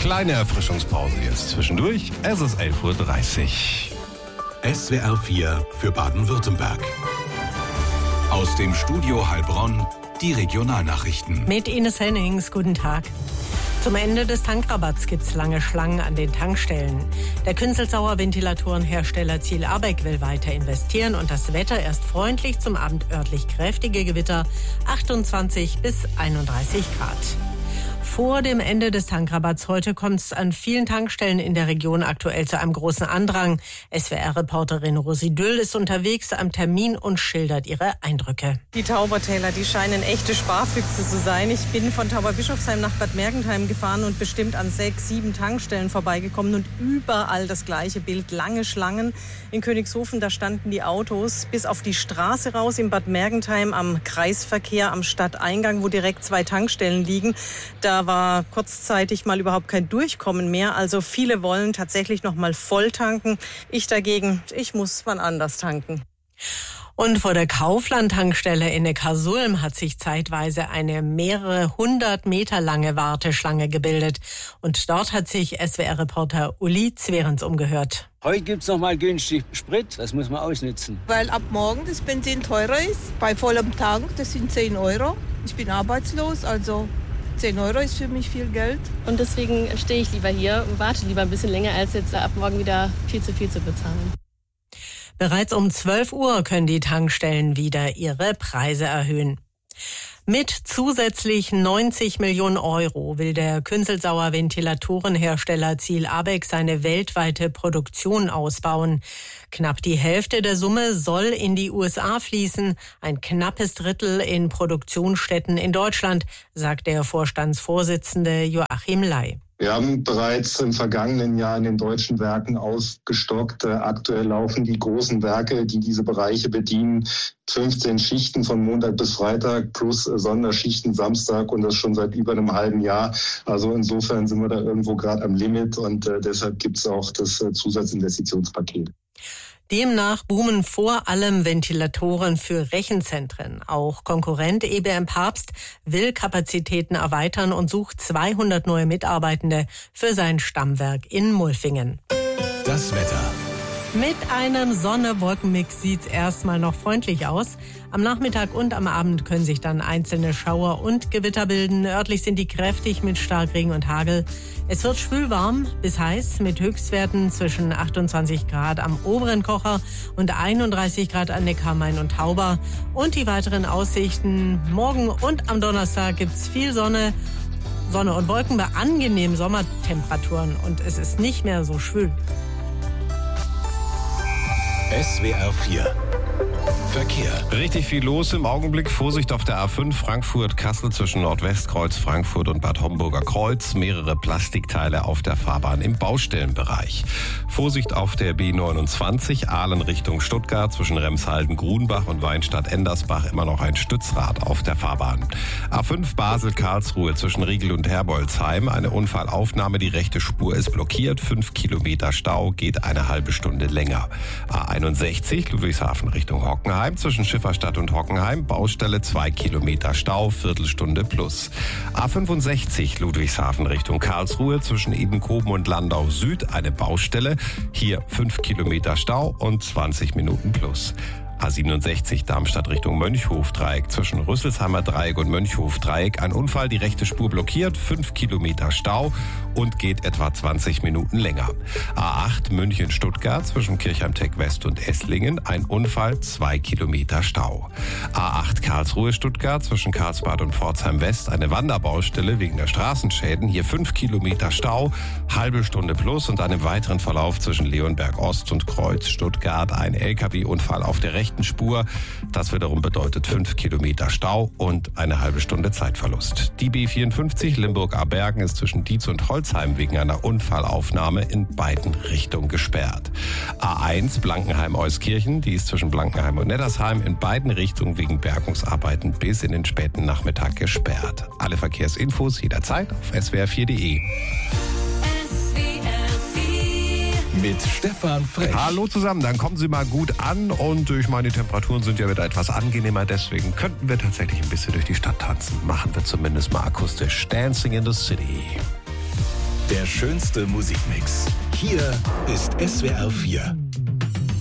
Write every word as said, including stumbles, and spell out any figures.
Kleine Erfrischungspause jetzt zwischendurch. Es ist elf Uhr dreißig. S W R vier für Baden-Württemberg. Aus dem Studio Heilbronn die Regionalnachrichten. Mit Ines Hennings, guten Tag. Zum Ende des Tankrabatts gibt es lange Schlangen an den Tankstellen. Der Künzelsauer Ventilatorenhersteller Ziel Abeck will weiter investieren und das Wetter erst freundlich, zum Abend örtlich kräftige Gewitter, achtundzwanzig bis einunddreißig Grad. Vor dem Ende des Tankrabatts heute kommt es an vielen Tankstellen in der Region aktuell zu einem großen Andrang. S W R-Reporterin Rosi Düll ist unterwegs am Termin und schildert ihre Eindrücke. Die Taubertäler, die scheinen echte Sparfüchse zu sein. Ich bin von Tauberbischofsheim nach Bad Mergentheim gefahren und bestimmt an sechs, sieben Tankstellen vorbeigekommen und überall das gleiche Bild. Lange Schlangen. In Königshofen, da standen die Autos bis auf die Straße raus. In Bad Mergentheim am Kreisverkehr, am Stadteingang, wo direkt zwei Tankstellen liegen. Da war kurzzeitig mal überhaupt kein Durchkommen mehr. Also viele wollen tatsächlich noch mal voll tanken. Ich dagegen, ich muss wann anders tanken. Und vor der Kaufland-Tankstelle in Neckarsulm hat sich zeitweise eine mehrere hundert Meter lange Warteschlange gebildet. Und dort hat sich S W R-Reporter Uli Zwerens umgehört. Heute gibt es noch mal günstig Sprit, das muss man ausnutzen. Weil ab morgen das Benzin teurer ist. Bei vollem Tank, das sind zehn Euro. Ich bin arbeitslos, also zehn Euro ist für mich viel Geld. Und deswegen stehe ich lieber hier und warte lieber ein bisschen länger, als jetzt ab morgen wieder viel zu viel zu bezahlen. Bereits um zwölf Uhr können die Tankstellen wieder ihre Preise erhöhen. Mit zusätzlich neunzig Millionen Euro will der Künzelsauer Ventilatorenhersteller Ziel Abeck seine weltweite Produktion ausbauen. Knapp die Hälfte der Summe soll in die U S A fließen, ein knappes Drittel in Produktionsstätten in Deutschland, sagt der Vorstandsvorsitzende Joachim Ley. Wir haben bereits im vergangenen Jahr in den deutschen Werken ausgestockt. Aktuell laufen die großen Werke, die diese Bereiche bedienen, fünfzehn Schichten von Montag bis Freitag plus Sonderschichten Samstag und das schon seit über einem halben Jahr. Also insofern sind wir da irgendwo gerade am Limit und äh, deshalb gibt es auch das äh, Zusatzinvestitionspaket. Demnach boomen vor allem Ventilatoren für Rechenzentren. Auch Konkurrent E B M Papst will Kapazitäten erweitern und sucht zweihundert neue Mitarbeitende für sein Stammwerk in Mulfingen. Das Wetter. Mit einem Sonne-Wolken-Mix sieht's erstmal noch freundlich aus. Am Nachmittag und am Abend können sich dann einzelne Schauer und Gewitter bilden. Örtlich sind die kräftig mit Starkregen und Hagel. Es wird schwülwarm bis heiß mit Höchstwerten zwischen achtundzwanzig Grad am oberen Kocher und einunddreißig Grad an Neckarmain und Tauber. Und die weiteren Aussichten: Morgen und am Donnerstag gibt's viel Sonne. Sonne und Wolken bei angenehmen Sommertemperaturen und es ist nicht mehr so schwül. S W R vier Verkehr. Richtig viel los im Augenblick. Vorsicht auf der A fünf Frankfurt-Kassel zwischen Nordwestkreuz, Frankfurt und Bad Homburger Kreuz. Mehrere Plastikteile auf der Fahrbahn im Baustellenbereich. Vorsicht auf der B neunundzwanzig Aalen Richtung Stuttgart zwischen Remshalden-Grunbach und Weinstadt-Endersbach. Immer noch ein Stützrad auf der Fahrbahn. A fünf Basel-Karlsruhe zwischen Riegel und Herbolzheim. Eine Unfallaufnahme. Die rechte Spur ist blockiert. Fünf Kilometer Stau, geht eine halbe Stunde länger. A einundsechzig Ludwigshafen Richtung Hockenheim zwischen Schifferstadt und Hockenheim. Baustelle zwei Kilometer Stau, Viertelstunde plus. A fünfundsechzig Ludwigshafen Richtung Karlsruhe zwischen Ebenkoben und Landau Süd. Eine Baustelle. Hier fünf Kilometer Stau und zwanzig Minuten plus. A siebenundsechzig Darmstadt Richtung Mönchhof-Dreieck zwischen Rüsselsheimer Dreieck und Mönchhof-Dreieck. Ein Unfall, die rechte Spur blockiert, fünf Kilometer Stau und geht etwa zwanzig Minuten länger. A acht München-Stuttgart zwischen Kirchheim-Tech West und Esslingen. Ein Unfall, zwei Kilometer Stau. A acht Karlsruhe-Stuttgart zwischen Karlsbad und Pforzheim West. Eine Wanderbaustelle wegen der Straßenschäden. Hier fünf Kilometer Stau, halbe Stunde plus und einem weiteren Verlauf zwischen Leonberg Ost und Kreuz Stuttgart. Ein L K W-Unfall auf der rechten Spur. Das wiederum bedeutet fünf Kilometer Stau und eine halbe Stunde Zeitverlust. Die B vierundfünfzig Limburg-Abergen ist zwischen Dietz und Holzheim wegen einer Unfallaufnahme in beiden Richtungen gesperrt. A eins Blankenheim-Euskirchen, die ist zwischen Blankenheim und Nettersheim in beiden Richtungen wegen Bergungsarbeiten bis in den späten Nachmittag gesperrt. Alle Verkehrsinfos jederzeit auf S W R vier Punkt de. Mit Stefan Frech. Hallo zusammen, dann kommen Sie mal gut an und ich meine, die Temperaturen sind ja wieder etwas angenehmer, deswegen könnten wir tatsächlich ein bisschen durch die Stadt tanzen. Machen wir zumindest mal akustisch Dancing in the City. Der schönste Musikmix. Hier ist S W R vier.